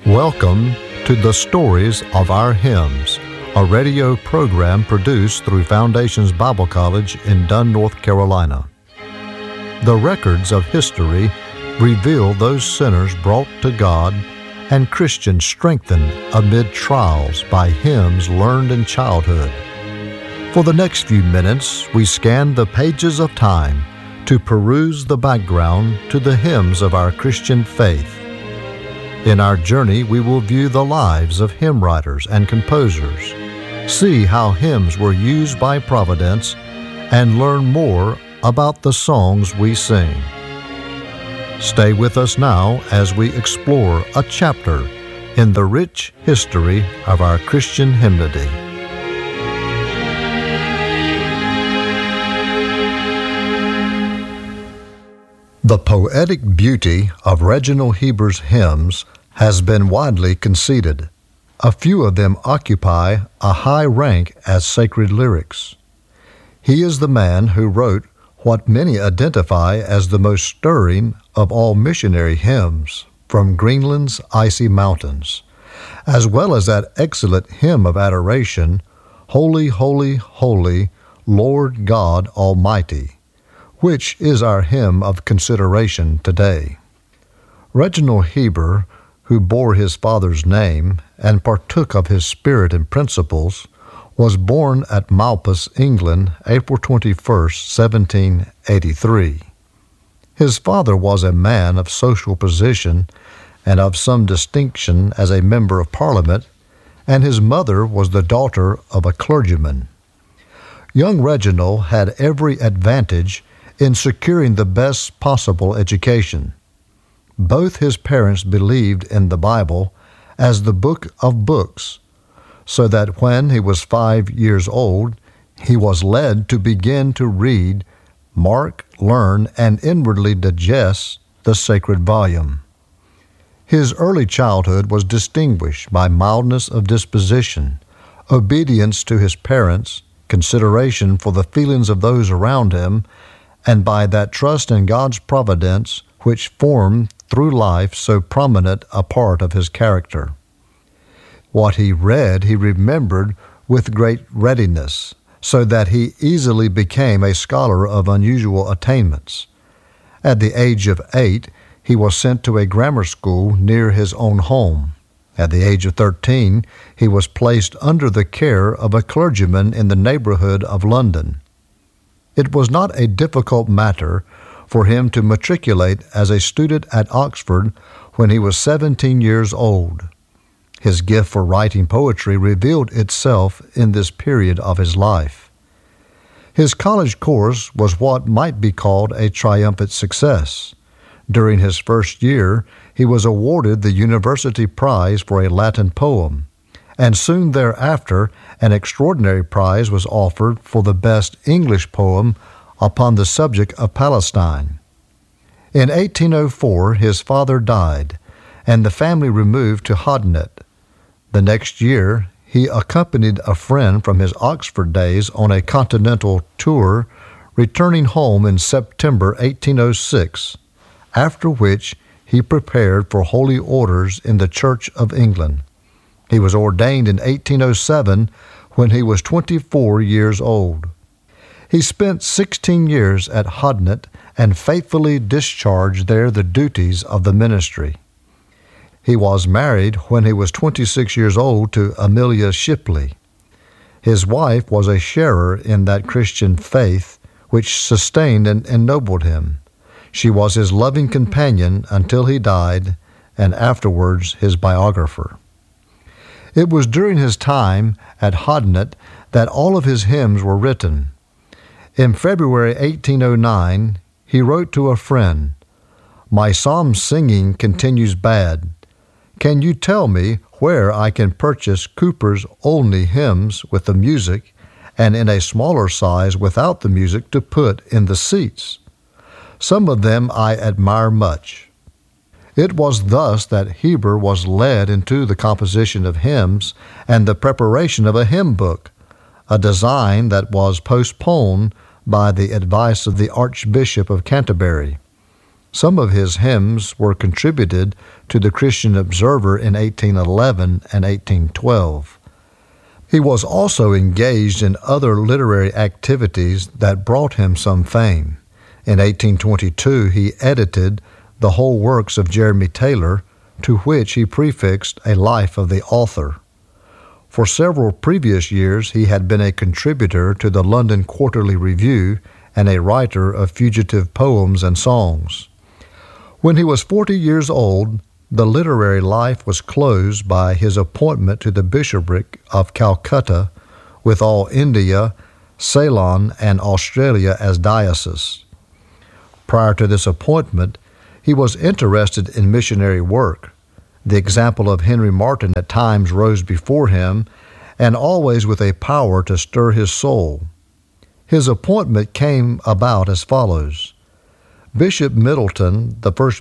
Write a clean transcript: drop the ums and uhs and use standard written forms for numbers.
Welcome to the Stories of Our Hymns, a radio program produced through Foundations Bible College in Dunn, North Carolina. The records of history reveal those sinners brought to God and Christians strengthened amid trials by hymns learned in childhood. For the next few minutes, we scan the pages of time to peruse the background to the hymns of our Christian faith. In our journey, we will view the lives of hymn writers and composers, see how hymns were used by Providence, and learn more about the songs we sing. Stay with us now as we explore a chapter in the rich history of our Christian hymnody. The poetic beauty of Reginald Heber's hymns has been widely conceded. A few of them occupy a high rank as sacred lyrics. He is the man who wrote what many identify as the most stirring of all missionary hymns from Greenland's icy mountains, as well as that excellent hymn of adoration, Holy, Holy, Holy, Lord God Almighty, which is our hymn of consideration today. Reginald Heber, who bore his father's name and partook of his spirit and principles, was born at Malpas, England, April 21, 1783. His father was a man of social position and of some distinction as a member of Parliament, and his mother was the daughter of a clergyman. Young Reginald had every advantage in securing the best possible education. Both his parents believed in the Bible as the book of books, so that when he was 5 years old, he was led to begin to read, mark, learn, and inwardly digest the sacred volume. His early childhood was distinguished by mildness of disposition, obedience to his parents, consideration for the feelings of those around him, and by that trust in God's providence which formed through life so prominent a part of his character. What he read he remembered with great readiness, so that he easily became a scholar of unusual attainments. At the age of 8, he was sent to a grammar school near his own home. At the age of 13, he was placed under the care of a clergyman in the neighborhood of London. It was not a difficult matter for him to matriculate as a student at Oxford when he was 17 years old. His gift for writing poetry revealed itself in this period of his life. His college course was what might be called a triumphant success. During his first year, he was awarded the University Prize for a Latin poem, and soon thereafter an extraordinary prize was offered for the best English poem upon the subject of Palestine. In 1804, his father died, and the family removed to Hodnet. The next year, he accompanied a friend from his Oxford days on a continental tour, returning home in September 1806, after which he prepared for holy orders in the Church of England. He was ordained in 1807 when he was 24 years old. He spent 16 years at Hodnet and faithfully discharged there the duties of the ministry. He was married when he was 26 years old to Amelia Shipley. His wife was a sharer in that Christian faith which sustained and ennobled him. She was his loving companion until he died, and afterwards his biographer. It was during his time at Hodnet that all of his hymns were written. In February 1809, he wrote to a friend, "My psalm singing continues bad. Can you tell me where I can purchase Cooper's Olney hymns with the music and in a smaller size without the music to put in the seats? Some of them I admire much." It was thus that Heber was led into the composition of hymns and the preparation of a hymn book, a design that was postponed by the advice of the Archbishop of Canterbury. Some of his hymns were contributed to the Christian Observer in 1811 and 1812. He was also engaged in other literary activities that brought him some fame. In 1822, he edited the whole works of Jeremy Taylor, to which he prefixed a life of the author. For several previous years, he had been a contributor to the London Quarterly Review and a writer of fugitive poems and songs. When he was 40 years old, the literary life was closed by his appointment to the bishopric of Calcutta, with all India, Ceylon, and Australia as diocese. Prior to this appointment, he was interested in missionary work. The example of Henry Martyn at times rose before him, and always with a power to stir his soul. His appointment came about as follows. Bishop Middleton, the first